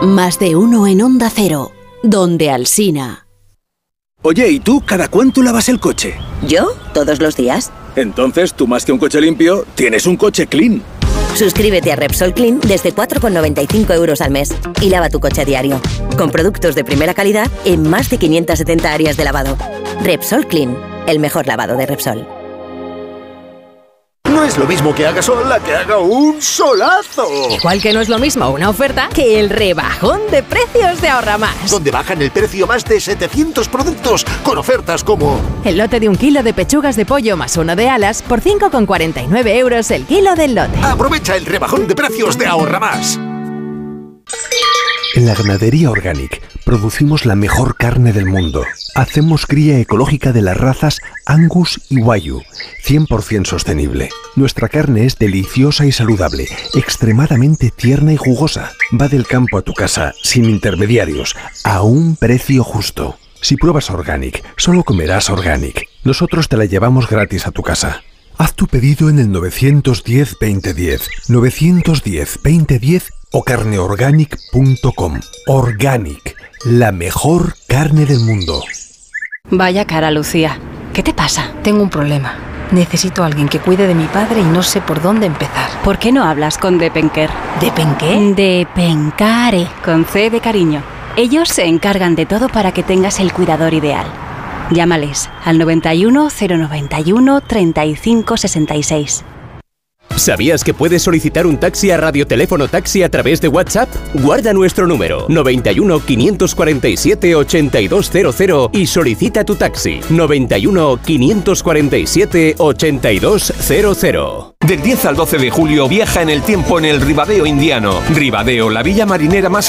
Más de uno en Onda Cero, donde Alsina. Oye, ¿y tú cada cuánto lavas el coche? ¿Yo? Todos los días. Entonces, tú más que un coche limpio, tienes un coche clean. Suscríbete a Repsol Clean desde 4,95 € al mes y lava tu coche a diario. Con productos de primera calidad en más de 570 áreas de lavado. Repsol Clean, el mejor lavado de Repsol. No es lo mismo que haga sol a que haga un solazo. Igual que no es lo mismo una oferta que el rebajón de precios de Ahorra Más. Donde bajan el precio más de 700 productos con ofertas como... El lote de 1 kilo de pechugas de pollo más 1 de alas por 5,49 € el kilo del lote. Aprovecha el rebajón de precios de Ahorra Más. En la Ganadería Organic producimos la mejor carne del mundo. Hacemos cría ecológica de las razas Angus y Wagyu, 100% sostenible. Nuestra carne es deliciosa y saludable, extremadamente tierna y jugosa. Va del campo a tu casa, sin intermediarios, a un precio justo. Si pruebas Organic, solo comerás Organic. Nosotros te la llevamos gratis a tu casa. Haz tu pedido en el 910-2010, 910-2010 o carneorganic.com. Organic, la mejor carne del mundo. Vaya cara, Lucía. ¿Qué te pasa? Tengo un problema. Necesito a alguien que cuide de mi padre y no sé por dónde empezar. ¿Por qué no hablas con Depenker? ¿Depenqué? Depencare, con C de cariño. Ellos se encargan de todo para que tengas el cuidador ideal. Llámales al 91 091 35 66. ¿Sabías que puedes solicitar un taxi a Radioteléfono Taxi a través de WhatsApp? Guarda nuestro número 91 547 8200 y solicita tu taxi 91 547 8200. Del 10 al 12 de julio viaja en el tiempo en el Ribadeo indiano. Ribadeo, la villa marinera más